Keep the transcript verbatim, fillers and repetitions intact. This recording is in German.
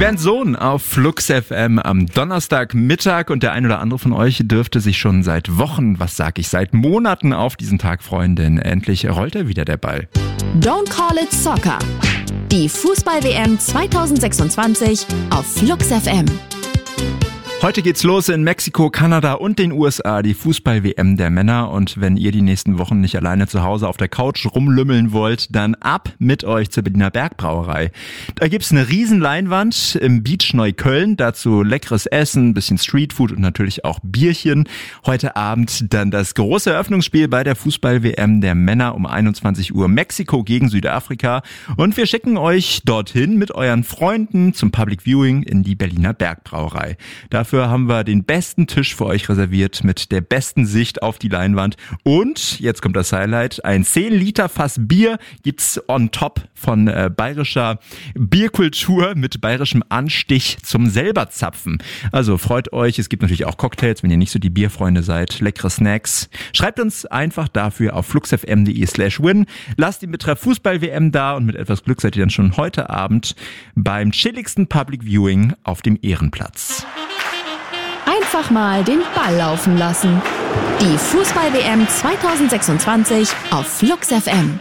Band Sohn auf Flux F M am Donnerstagmittag und der ein oder andere von euch dürfte sich schon seit Wochen, was sag ich, seit Monaten auf diesen Tag freuen, denn endlich rollt er wieder der Ball. Don't Call It Soccer. Die Fußball-W M zwanzig sechsundzwanzig auf Flux F M. Heute geht's los in Mexiko, Kanada und den U S A, die Fußball-W M der Männer. Und wenn ihr die nächsten Wochen nicht alleine zu Hause auf der Couch rumlümmeln wollt, dann ab mit euch zur Berliner Bergbrauerei. Da gibt's eine riesen Leinwand im Beach Neukölln, dazu leckeres Essen, bisschen Streetfood und natürlich auch Bierchen. Heute Abend dann das große Eröffnungsspiel bei der Fußball-W M der Männer um einundzwanzig Uhr, Mexiko gegen Südafrika. Und wir schicken euch dorthin mit euren Freunden zum Public Viewing in die Berliner Bergbrauerei. Dafür Dafür haben wir den besten Tisch für euch reserviert mit der besten Sicht auf die Leinwand. Und, jetzt kommt das Highlight, ein zehn Liter Fass Bier gibt's on top von äh, bayerischer Bierkultur mit bayerischem Anstich zum selber Zapfen. Also freut euch, es gibt natürlich auch Cocktails, wenn ihr nicht so die Bierfreunde seid, leckere Snacks. Schreibt uns einfach dafür auf fluxfm.de slash win. Lasst den Betreff Fußball-W M da und mit etwas Glück seid ihr dann schon heute Abend beim chilligsten Public Viewing auf dem Ehrenplatz. Einfach mal den Ball laufen lassen. Die Fußball-W M zwanzig sechsundzwanzig auf Flux F M.